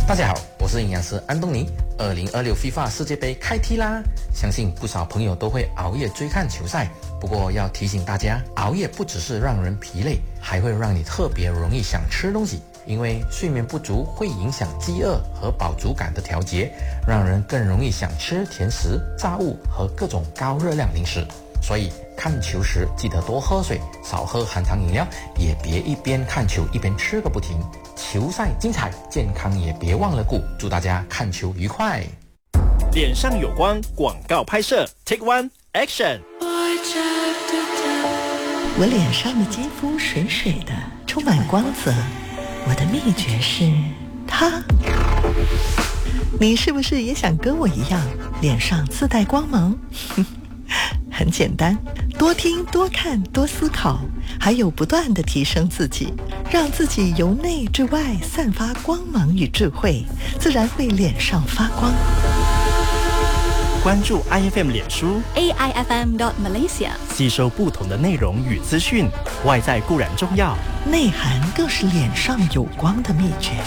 大家好，我是营养师安东尼。2026 FIFA 世界杯开踢啦！相信不少朋友都会熬夜追看球赛，不过要提醒大家，熬夜不只是让人疲累，还会让你特别容易想吃东西，因为睡眠不足会影响饥饿和饱足感的调节，让人更容易想吃甜食、炸物和各种高热量零食。所以看球时记得多喝水，少喝含糖饮料，也别一边看球一边吃个不停。球赛精彩，健康也别忘了顾。祝大家看球愉快。 脸上有光，广告拍摄 Take One Action。 我脸上的肌肤水水的，充满光泽。我的秘诀是它。你是不是也想跟我一样，脸上自带光芒？很简单，多听多看多思考，还有不断地提升自己，让自己由内至外散发光芒与智慧，自然会脸上发光。 关注 IFM 脸书 AIFM.Malaysia， 吸收不同的内容与资讯，外在固然重要， 内涵更是脸上有光的秘诀。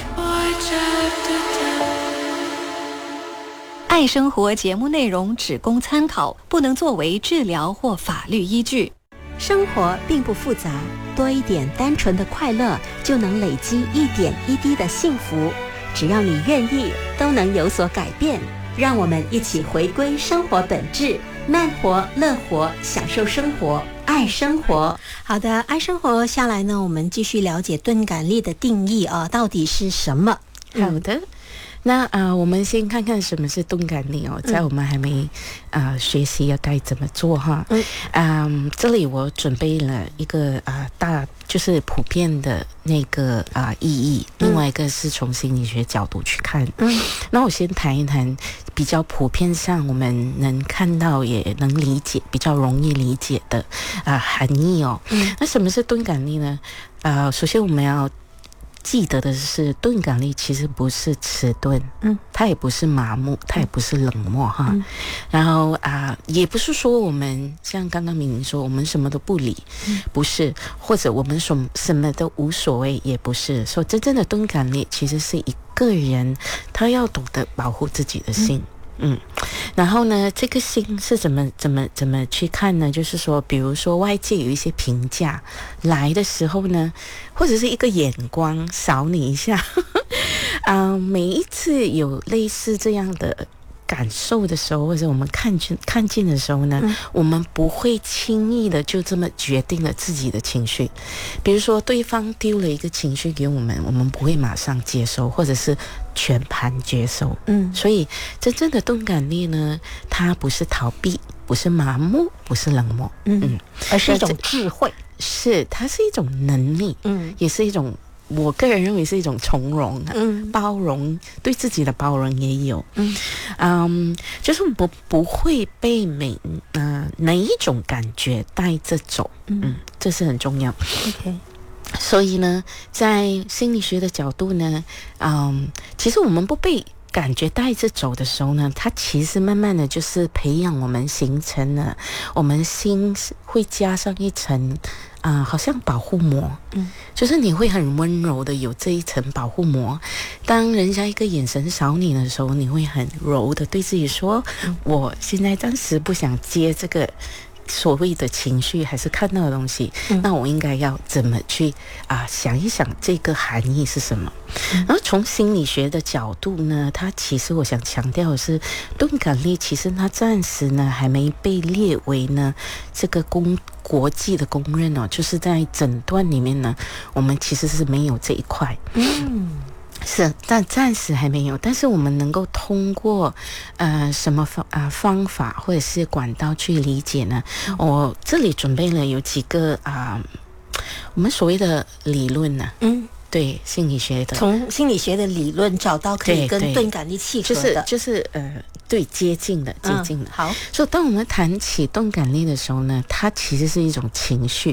爱生活节目内容只供参考，不能作为治疗或法律依据。 生活并不复杂，多一点单纯的快乐，就能累积一点一滴的幸福。只要你愿意，都能有所改变。让我们一起回归生活本质，慢活、乐活，享受生活，爱生活。 好的，爱生活下来呢，我们继续了解钝感力的定义啊，到底是什么？ 好的。那我们先看看什么是钝感力哦，在我们还没学习要该怎么做哈。这里我准备了一个就是普遍的那个意义，另外一个是从心理学角度去看。那我先谈一谈比较普遍上我们能看到也能理解、比较容易理解的含义哦。那什么是钝感力呢？首先我们要记得的是，钝感力其实不是迟钝，它也不是麻木，它也不是冷漠哈。然后也不是说我们像刚刚明明说我们什么都不理，不是，或者我们什么都无所谓，也不是。说真正的钝感力其实是一个人他要懂得保护自己的心。然后呢，这个心是怎么去看呢？就是说，比如说外界有一些评价来的时候呢，或者是一个眼光扫你一下，每一次有类似这样的感受的时候，或者我们看见的时候呢，我们不会轻易的就这么决定了自己的情绪。比如说对方丢了一个情绪给我们，我们不会马上接收，或者是全盘接收。所以真正的钝感力呢，它不是逃避，不是麻木，不是冷漠， 而是一种智慧， 它是一种能力，也是一种。我个人认为是一种从容，包容，对自己的包容也有，就是不会被哪一种感觉带着走，这是很重要。 OK。 所以呢，在心理学的角度呢，其实我们不被感觉带着走的时候呢，它其实慢慢的就是培养我们形成了我们心会加上一层好像保护膜，就是你会很温柔的有这一层保护膜。当人家一个眼神扫你的时候，你会很柔的对自己说，我现在暂时不想接这个所谓的情绪还是看到的东西，那我应该要怎么去想一想这个含义是什么。然后从心理学的角度呢，它其实我想强调的是，钝感力其实它暂时呢还没被列为呢这个国际的公认哦，就是在诊断里面呢，我们其实是没有这一块。是，但暂时还没有。但是我们能够通过什么方法或者是管道去理解呢？我这里准备了有几个我们所谓的理论呢。对心理学的， 从心理学的理论找到可以跟钝感力契合的， 就是对接近的。 好， 所以当我们谈起钝感力的时候呢，它其实是一种情绪嘛。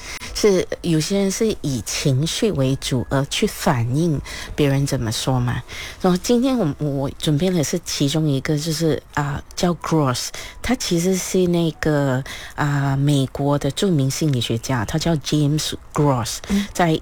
是有些人是以情绪为主而去反映别人怎么说嘛。然后今天我准备的是其中一个，就是叫 Gross， 他其实是那个美国的著名心理学家，他叫 James Gross，在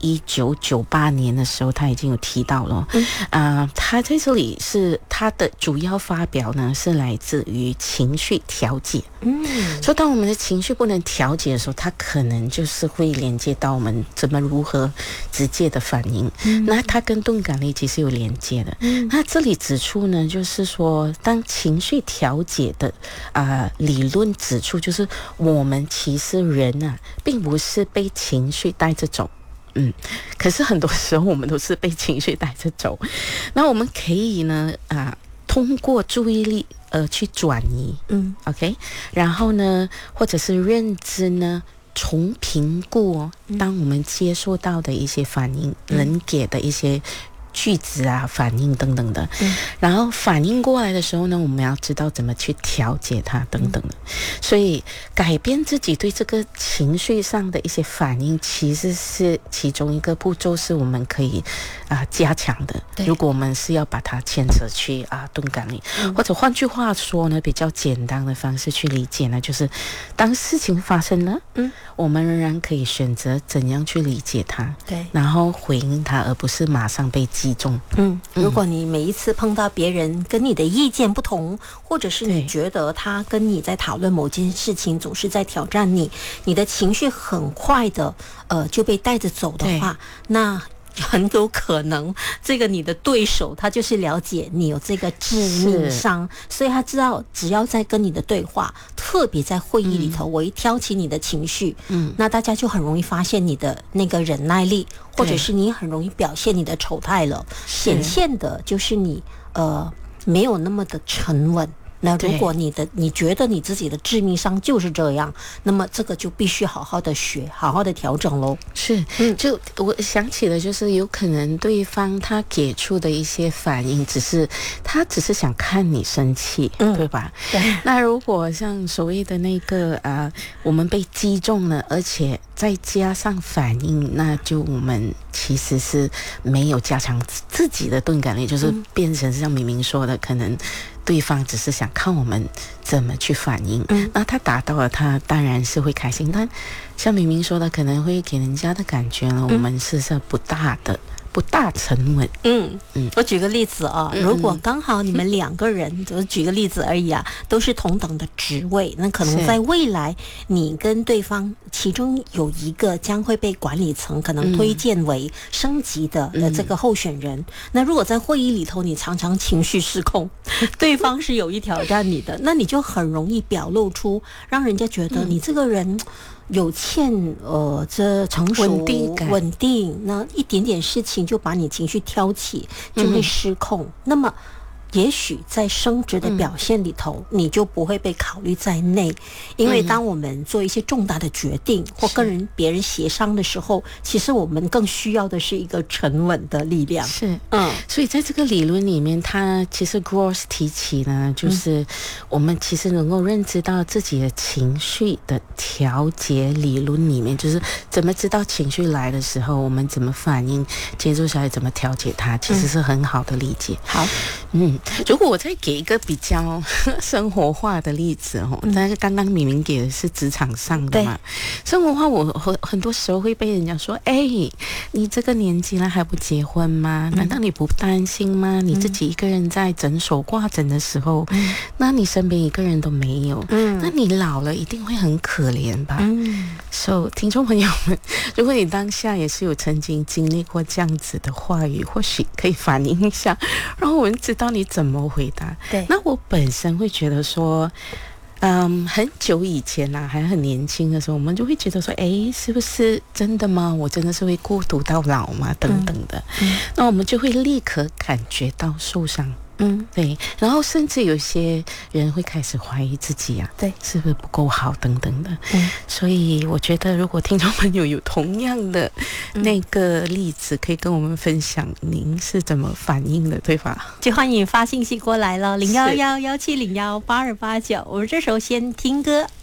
1998年的时候他已经有提到了，他在这里是他的主要发表呢是来自于情绪调节。所以当我们的情绪不能调节的时候，它可能就是会连接到我们怎么如何直接的反应，那它跟钝感力其实有连接的。那这里指出呢，就是说当情绪调节的理论指出，就是我们其实人啊并不是被情绪带着走，可是很多时候我们都是被情绪带着走。那我们可以呢通过注意力去转移，OK， 然后呢或者是认知呢重评估当我们接受到的一些反应，人给的一些句子反应等等的，然后反应过来的时候呢，我们要知道怎么去调节它等等的。所以改变自己对这个情绪上的一些反应，其实是其中一个步骤，是我们可以加强的。如果我们是要把它牵扯去钝感力，或者换句话说呢，比较简单的方式去理解呢，就是当事情发生了，我们仍然可以选择怎样去理解它，对，然后回应它，而不是马上被击中。 如果你每一次碰到别人跟你的意见不同，或者是你觉得他跟你在讨论某件事情总是在挑战你，你的情绪很快的就被带着走的话，那很有可能这个你的对手他就是了解你有这个致命伤，所以他知道只要在跟你的对话，特别在会议里头，我一挑起你的情绪，那大家就很容易发现你的那个忍耐力，或者是你很容易表现你的丑态了，显现的就是你没有那么的沉稳。那如果你觉得你自己的致命伤就是这样，那么这个就必须好好的学，好好的调整咯。 是，就我想起了，就是有可能对方他给出的一些反应，只是想看你生气，对吧？对。那如果像所谓的那个我们被击中了，而且再加上反应，那就我们其实是没有加强自己的钝感力，就是变成像明明说的，可能对方只是想看我们怎么去反应，那他达到了，他当然是会开心，但像明明说的，可能会给人家的感觉呢，我们是不大沉稳。 我举个例子如果刚好你们两个人，就举个例子而已都是同等的职位，那可能在未来你跟对方其中有一个将会被管理层可能推荐为升级的这个候选人，那如果在会议里头你常常情绪失控，对方是有意挑战你的，那你就很容易表露出让人家觉得你这个人有欠这成熟稳定，那一点点事情就把你情绪挑起，就会失控。那么也许在升职的表现里头，你就不会被考虑在内，因为当我们做一些重大的决定或跟别人协商的时候，其实我们更需要的是一个沉稳的力量。 所以在这个理论里面，他其实 Gross 提起呢，就是我们其实能够认知到自己的情绪的调节理论里面，就是怎么知道情绪来的时候，我们怎么反应，接住下来怎么调节它，其实是很好的理解。 好， 如果我再给一个比较生活化的例子但是刚刚明明给的是职场上的嘛，生活化我很多时候会被人家说，你这个年纪了还不结婚吗？难道你不担心吗？你自己一个人在诊所挂诊的时候，那你身边一个人都没有，那你老了一定会很可怜吧。So 听众朋友们，如果你当下也是有曾经经历过这样子的话语，或许可以反映一下，然后我们知道你怎么回答。对，那我本身会觉得说很久以前还很年轻的时候，我们就会觉得说，是不是真的吗？我真的是会孤独到老吗？等等的，那我们就会立刻感觉到受伤。对，然后甚至有些人会开始怀疑自己对，是不是不够好等等的。所以我觉得如果听众朋友有同样的那个例子，可以跟我们分享您是怎么反应的，对吧？ 就欢迎发信息过来了，0111701829。我们这时候先听歌。